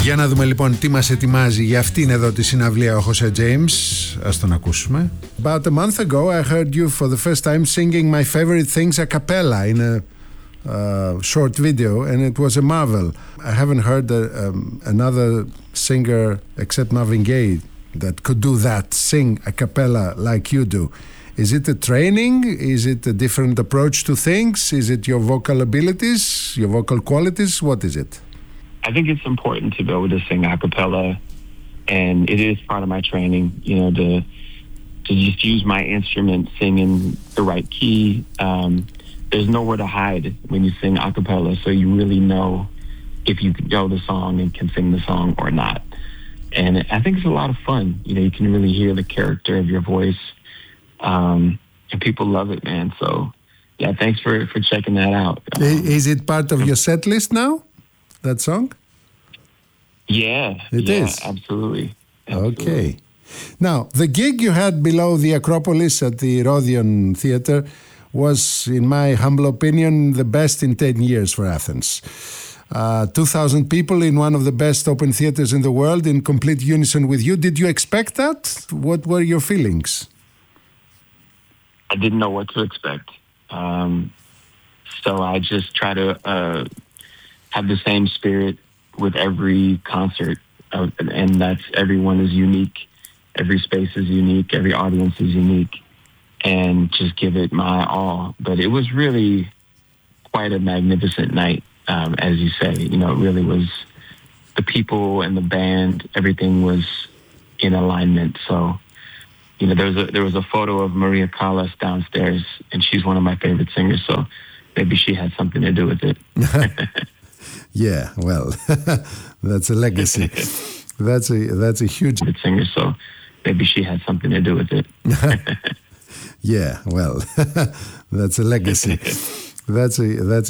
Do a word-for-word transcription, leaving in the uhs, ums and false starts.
Για να δούμε λοιπόν τι μας ετοιμάζει για αυτήν εδώ τη συναυλία ο Jose James. Ας τον ακούσουμε. About a month ago I heard you for the first time singing my favorite things a cappella in a uh, short video, and it was a marvel. I haven't heard a, um, another singer except Marvin Gaye that could do that, sing a cappella like you do. Is it a training? Is it a different approach to things? Is it your vocal abilities, your vocal qualities? What is it? I think it's important to be able to sing a cappella, and it is part of my training, you know, to to just use my instrument, sing in the right key. Um, there's nowhere to hide when you sing a cappella, so you really know if you know the song and can sing the song or not. And I think it's a lot of fun. You know, you can really hear the character of your voice, um, and people love it, man. So, yeah, thanks for, for checking that out. Um, is it part of your set list now? That song? Yeah, it yeah, is. Absolutely. absolutely. Okay. Now, the gig you had below the Acropolis at the Rodion Theatre was, in my humble opinion, the best in ten years for Athens. Uh, two thousand people in one of the best open theatres in the world in complete unison with you. Did you expect that? What were your feelings? I didn't know what to expect. Um, so I just try to... Uh, have the same spirit with every concert, uh, and that's everyone is unique, every space is unique, every audience is unique, and just give it my all. But it was really quite a magnificent night, um, as you say. You know, it really was, the people and the band, everything was in alignment. So, you know, there was a, there was a photo of Maria Callas downstairs, and she's one of my favorite singers, so maybe she had something to do with it. Yeah, well, that's a legacy. That's a that's a huge singer, so maybe she had something to do with it. Yeah, well, that's a legacy. That's a that's a